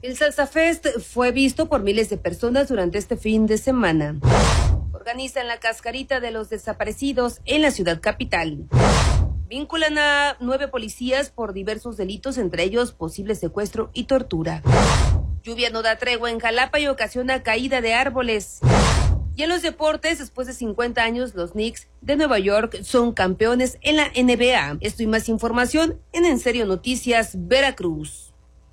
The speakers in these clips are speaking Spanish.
El Salsa Fest fue visto por miles de personas durante este fin de semana. Organizan la cascarita de los desaparecidos en la ciudad capital. Vinculan a 9 policías por diversos delitos, entre ellos posible secuestro y tortura. Lluvia no da tregua en Jalapa y ocasiona caída de árboles. Y en los deportes, después de 50 años, los Knicks de Nueva York son campeones en la NBA. Esto y más información en Serio Noticias Veracruz.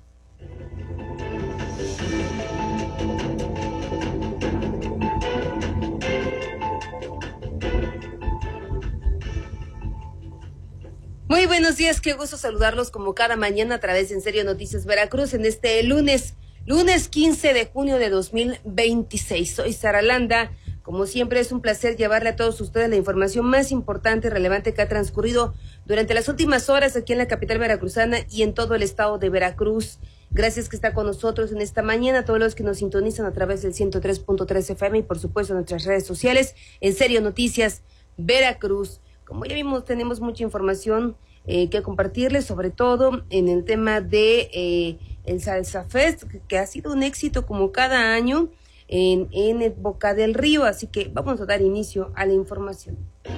Muy buenos días, qué gusto saludarlos como cada mañana a través de En Serio Noticias Veracruz en este lunes 15 de junio de 2026. Soy Sara Landa. Como siempre es un placer llevarle a todos ustedes la información más importante y relevante que ha transcurrido durante las últimas horas aquí en la capital veracruzana y en todo el estado de Veracruz. Gracias que está con nosotros en esta mañana, a todos los que nos sintonizan a través del 103.3 FM y por supuesto en nuestras redes sociales, En Serio Noticias Veracruz. Como ya vimos, tenemos mucha información que compartirles, sobre todo en el tema de el Salsa Fest, que ha sido un éxito como cada año en Boca del Río, así que vamos a dar inicio a la información.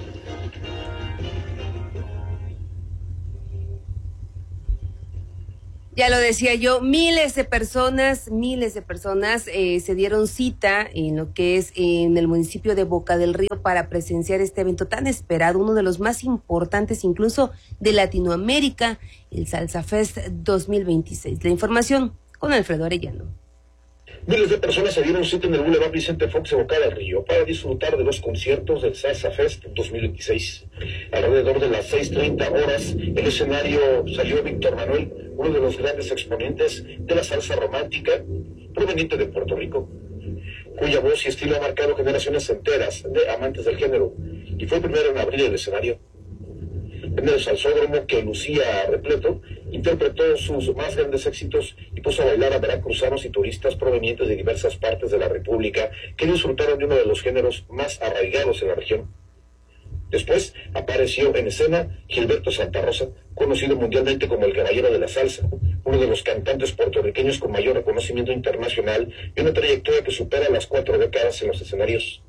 Ya lo decía yo, miles de personas se dieron cita en lo que es en el municipio de Boca del Río para presenciar este evento tan esperado, uno de los más importantes incluso de Latinoamérica, el Salsa Fest 2026. La información con Alfredo Arellano. Miles de personas se dieron cita en el Boulevard Vicente Fox de Boca del Río para disfrutar de los conciertos del Salsa Fest 2026. Alrededor de las 6:30 horas, el escenario salió Víctor Manuel, uno de los grandes exponentes de la salsa romántica, proveniente de Puerto Rico, cuya voz y estilo ha marcado generaciones enteras de amantes del género, y fue el primero en abrir el escenario. En el salsódromo, que lucía repleto, interpretó sus más grandes éxitos y puso a bailar a veracruzanos y turistas provenientes de diversas partes de la República que disfrutaron de uno de los géneros más arraigados en la región. Después apareció en escena Gilberto Santa Rosa, conocido mundialmente como el Caballero de la Salsa, uno de los cantantes puertorriqueños con mayor reconocimiento internacional y una trayectoria que supera las 4 décadas en los escenarios.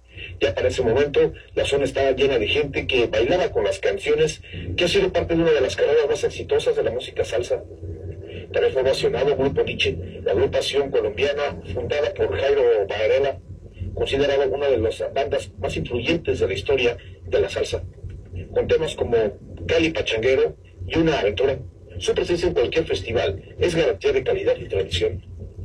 Ya para ese momento, la zona estaba llena de gente que bailaba con las canciones que ha sido parte de una de las carreras más exitosas de la música salsa. También fue ovacionado Grupo Nietzsche, la agrupación colombiana fundada por Jairo Varela, considerada una de las bandas más influyentes de la historia de la salsa, con temas como Cali Pachanguero y Una Aventura. Su presencia en cualquier festival es garantía de calidad y tradición.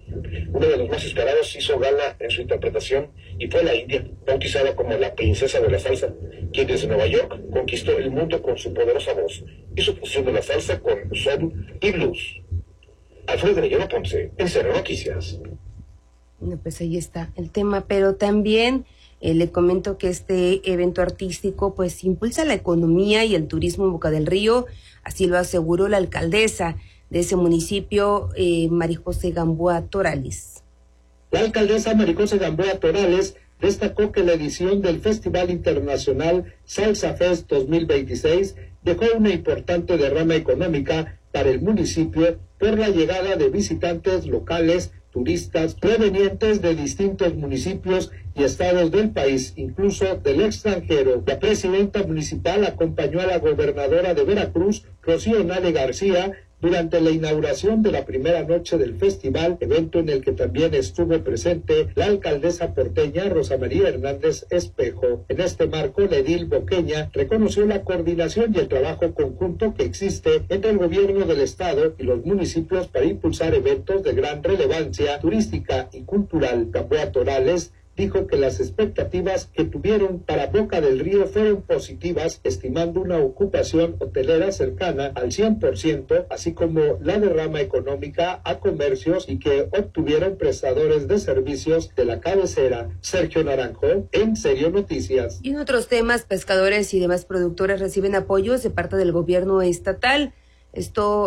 Uno de los más esperados hizo gala en su interpretación y fue la India, bautizada como la princesa de la salsa, quien desde Nueva York conquistó el mundo con su poderosa voz y su fusión de la salsa con soul y blues. Alfredo Arellano Ponce, En Serio Noticias. Bueno, pues ahí está el tema, pero también le comento que este evento artístico pues impulsa la economía y el turismo en Boca del Río, así lo aseguró la alcaldesa de ese municipio, María José Gamboa Torales. La alcaldesa María José Gamboa Torales destacó que la edición del Festival Internacional Salsa Fest 2026 dejó una importante derrama económica para el municipio por la llegada de visitantes locales, turistas provenientes de distintos municipios y estados del país, incluso del extranjero. La presidenta municipal acompañó a la gobernadora de Veracruz, Rocío Nale García, durante la inauguración de la primera noche del festival, evento en el que también estuvo presente la alcaldesa porteña Rosa María Hernández Espejo. En este marco, la edil boqueña reconoció la coordinación y el trabajo conjunto que existe entre el gobierno del estado y los municipios para impulsar eventos de gran relevancia turística y cultural. Gamboa Torales dijo que las expectativas que tuvieron para Boca del Río fueron positivas, estimando una ocupación hotelera cercana al 100%, así como la derrama económica a comercios y que obtuvieron prestadores de servicios de la cabecera. Sergio Naranjo, En Serio Noticias. Y en otros temas, pescadores y demás productores reciben apoyos de parte del gobierno estatal. Esto,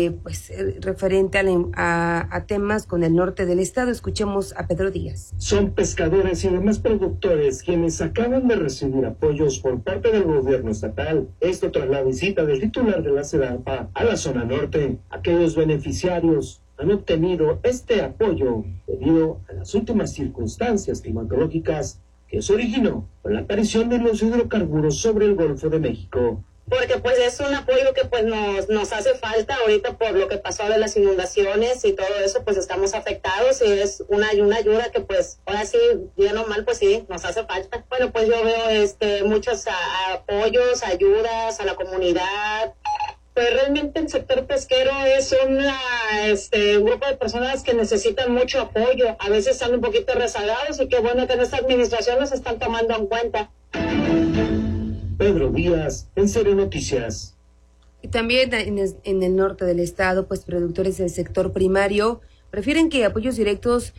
referente a temas con el norte del estado. Escuchemos a Pedro Díaz. Son pescadores y demás productores quienes acaban de recibir apoyos por parte del gobierno estatal. Esto tras la visita del titular de la SEDARPA a la zona norte. Aquellos beneficiarios han obtenido este apoyo debido a las últimas circunstancias climatológicas que se originó con la aparición de los hidrocarburos sobre el Golfo de México. Porque pues es un apoyo que pues nos hace falta ahorita por lo que pasó de las inundaciones y todo eso, pues estamos afectados y es una ayuda que pues ahora sí, bien o mal, pues sí, nos hace falta. Bueno, pues yo veo muchos apoyos, ayudas a la comunidad. Pues realmente el sector pesquero es un grupo de personas que necesitan mucho apoyo, a veces están un poquito rezagados y qué bueno que en esta administración los están tomando en cuenta. Pedro Díaz, en Serio Noticias. Y también en el norte del estado, pues productores del sector primario refieren que apoyos directos,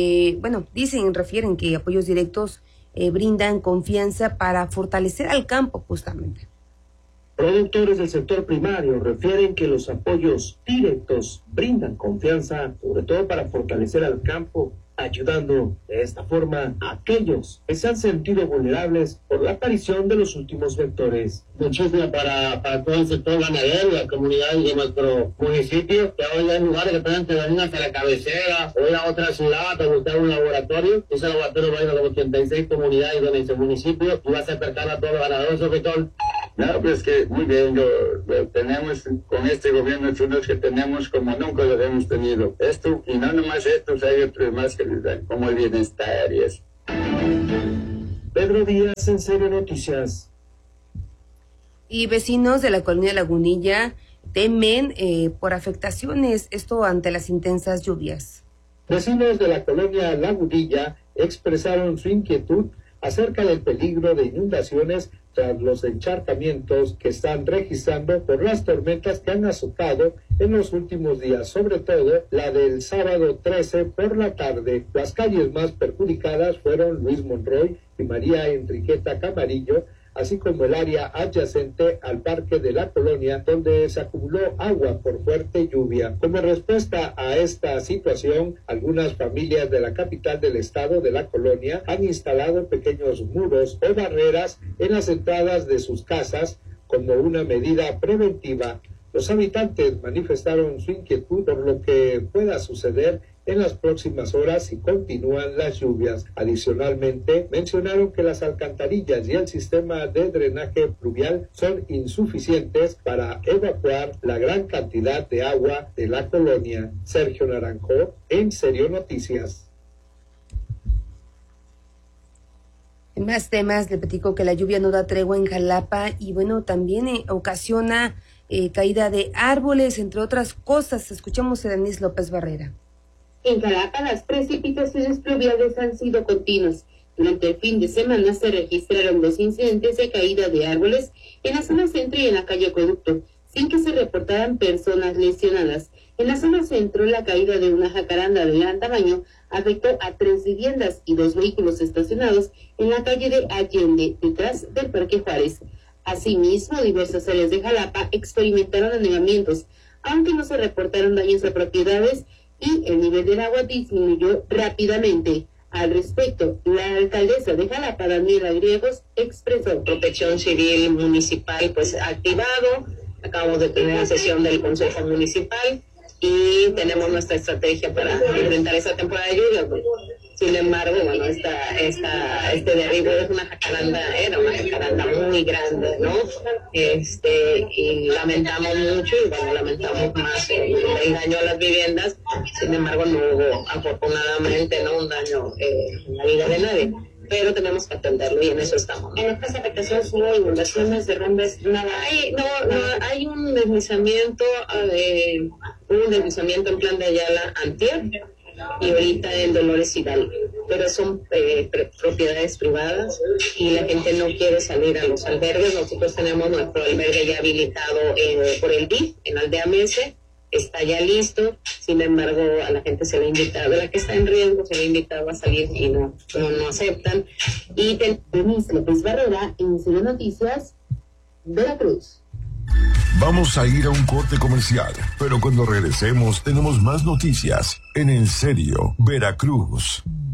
refieren que apoyos directos brindan confianza para fortalecer al campo justamente. Productores del sector primario refieren que los apoyos directos brindan confianza, sobre todo para fortalecer al campo, ayudando de esta forma a aquellos que se han sentido vulnerables por la aparición de los últimos vectores. Muchísimo para todo el sector ganadero, la comunidad de nuestro municipio, que hoy hay lugares que tienen que venir hasta la cabecera o ir a otra ciudad a buscar un laboratorio. Ese laboratorio va a ir a las 86 comunidades de nuestro municipio y va a ser cercano a todos los ganadores, sobre todo. No, pues que muy bien, tenemos con este gobierno que tenemos como nunca lo hemos tenido. Esto, y no nomás esto, hay otros más que les dan, como el bienestar y eso. Pedro Díaz, en Serio Noticias. Y vecinos de la colonia Lagunilla temen por afectaciones, esto ante las intensas lluvias. Vecinos de la colonia Lagunilla expresaron su inquietud acerca del peligro de inundaciones tras los encharcamientos que están registrando por las tormentas que han azotado en los últimos días, sobre todo la del sábado 13 por la tarde. Las calles más perjudicadas fueron Luis Monroy y María Enriqueta Camarillo, así como el área adyacente al parque de la colonia, donde se acumuló agua por fuerte lluvia. Como respuesta a esta situación, algunas familias de la capital del estado de la colonia han instalado pequeños muros o barreras en las entradas de sus casas como una medida preventiva. Los habitantes manifestaron su inquietud por lo que pueda suceder en las próximas horas si continúan las lluvias. Adicionalmente, mencionaron que las alcantarillas y el sistema de drenaje pluvial son insuficientes para evacuar la gran cantidad de agua de la colonia. Sergio Naranjo, en Serio Noticias. En más temas, le platico que la lluvia no da tregua en Jalapa y también ocasiona caída de árboles, entre otras cosas. Escuchamos a Denise López Barrera. En Jalapa, las precipitaciones pluviales han sido continuas. Durante el fin de semana se registraron 2 incidentes de caída de árboles en la zona centro y en la calle Acueducto, sin que se reportaran personas lesionadas. En la zona centro, la caída de una jacaranda de gran tamaño afectó a 3 viviendas y 2 vehículos estacionados en la calle de Allende, detrás del Parque Juárez. Asimismo, diversas áreas de Jalapa experimentaron anegamientos, aunque no se reportaron daños a propiedades y el nivel del agua disminuyó rápidamente. Al respecto, la alcaldesa de Jalapa, Daniela Griegos, expresó: Protección Civil Municipal pues activado, acabamos de tener una sesión del Consejo Municipal y tenemos nuestra estrategia para enfrentar esa temporada de lluvias. Sin embargo, este derribo es era una jacaranda muy grande, ¿no? Y lamentamos mucho y lamentamos más el daño a las viviendas. Sin embargo, no hubo afortunadamente un daño en la vida de nadie. Pero tenemos que atenderlo y en eso estamos. En estas afectaciones hubo inundaciones, derrumbes, nada. Hay un deslizamiento, en Plan de Ayala antier y ahorita en Dolores Hidalgo, pero son propiedades privadas y la gente no quiere salir a los albergues. Nosotros tenemos nuestro albergue ya habilitado por el DIF en Aldea Mese, está ya listo. Sin embargo, a la gente se le ha invitado, a la que está en riesgo se le ha invitado a salir y no aceptan. Y Denise López Barrera, en Serio Noticias, Veracruz. Vamos a ir a un corte comercial, pero cuando regresemos tenemos más noticias en En Serio, Veracruz.